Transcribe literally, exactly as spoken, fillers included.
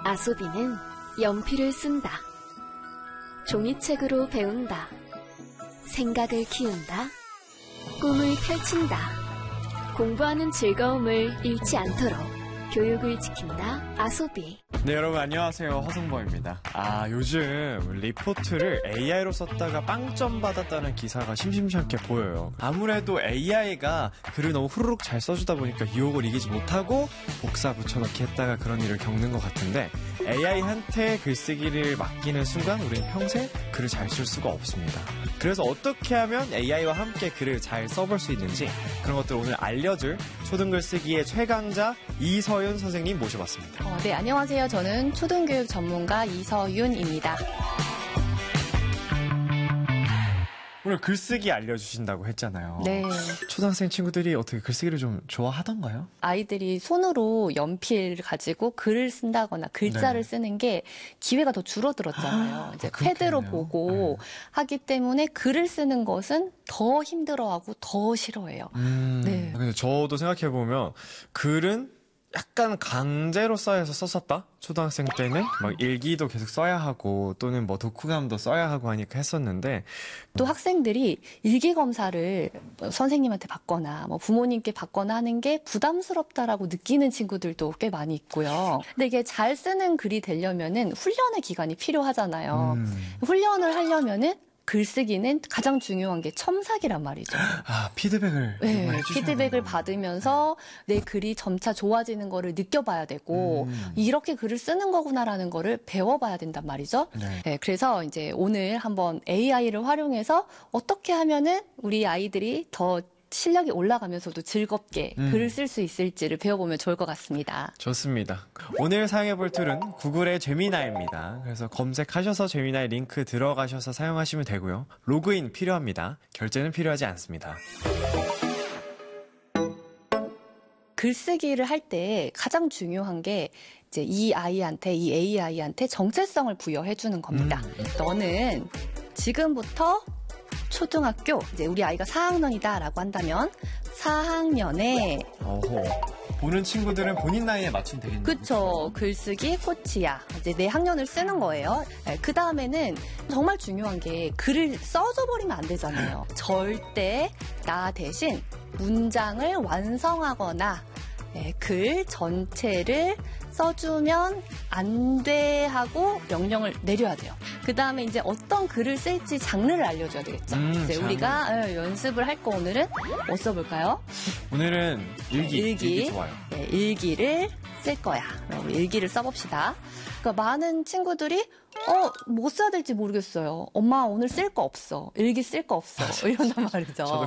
아소비는 연필을 쓴다. 종이책으로 배운다. 생각을 키운다. 꿈을 펼친다. 공부하는 즐거움을 잃지 않도록 교육을 지킨다. 아소비. 네, 여러분 안녕하세요. 허승범입니다. 아, 요즘 리포트를 에이아이로 썼다가 빵점 받았다는 기사가 심심찮게 보여요. 아무래도 에이아이가 글을 너무 후루룩 잘 써주다 보니까 유혹을 이기지 못하고 복사 붙여넣기 했다가 그런 일을 겪는 것 같은데, 에이아이한테 글쓰기를 맡기는 순간 우리는 평생 글을 잘 쓸 수가 없습니다. 그래서 어떻게 하면 에이아이와 함께 글을 잘 써볼 수 있는지, 그런 것들을 오늘 알려줄 초등글쓰기의 최강자 이서윤 선생님 모셔봤습니다. 어, 네, 안녕하세요. 저는 초등교육 전문가 이서윤입니다. 오늘 글쓰기 알려주신다고 했잖아요. 네. 초등학생 친구들이 어떻게 글쓰기를 좀 좋아하던가요? 아이들이 손으로 연필 가지고 글을 쓴다거나 글자를 네. 쓰는 게 기회가 더 줄어들었잖아요. 아, 이제 패드로 보고 네. 하기 때문에 글을 쓰는 것은 더 힘들어하고 더 싫어해요. 음, 네. 근데 저도 생각해보면 글은 약간 강제로 써야 해서 썼었다? 초등학생 때는 막 일기도 계속 써야 하고 또는 뭐 독후감도 써야 하고 하니까 했었는데, 또 학생들이 일기 검사를 선생님한테 받거나 뭐 부모님께 받거나 하는 게 부담스럽다라고 느끼는 친구들도 꽤 많이 있고요. 근데 이게 잘 쓰는 글이 되려면은 훈련의 기간이 필요하잖아요. 음. 훈련을 하려면은 글쓰기는 가장 중요한 게 첨삭이란 말이죠. 아, 피드백을 네, 피드백을 받으면서 내 글이 점차 좋아지는 거를 느껴봐야 되고 음. 이렇게 글을 쓰는 거구나라는 거를 배워봐야 된단 말이죠. 네. 네, 그래서 이제 오늘 한번 에이아이를 활용해서 어떻게 하면은 우리 아이들이 더 실력이 올라가면서도 즐겁게 음. 글을 쓸 수 있을지를 배워보면 좋을 것 같습니다. 좋습니다. 오늘 사용해볼 툴은 구글의 제미나이입니다. 그래서 검색하셔서 제미나이 링크 들어가셔서 사용하시면 되고요. 로그인 필요합니다. 결제는 필요하지 않습니다. 글쓰기를 할 때 가장 중요한 게 이제 이 아이한테, 이 에이아이한테 정체성을 부여해주는 겁니다. 음. 너는 지금부터 초등학교, 이제 우리 아이가 사 학년이다라고 한다면 사 학년에 어허. 보는 친구들은 본인 나이에 맞추면 되겠네요. 그쵸. 글쓰기 코치야. 이제 내 학년을 쓰는 거예요. 그 다음에는 정말 중요한 게 글을 써줘 버리면 안 되잖아요. 절대 나 대신 문장을 완성하거나 글 전체를 써주면 안 돼 하고 명령을 내려야 돼요. 그 다음에 이제 어떤 글을 쓸지 장르를 알려줘야 되겠죠. 음, 이제 우리가 연습을 할 거 오늘은 뭐 써볼까요? 오늘은 일기. 일기. 일기 좋아요. 네, 일기를 쓸 거야. 우리 일기를 써봅시다. 그러니까 많은 친구들이 어, 뭐 써야 될지 모르겠어요. 엄마 오늘 쓸 거 없어. 일기 쓸 거 없어. 이런단 말이죠.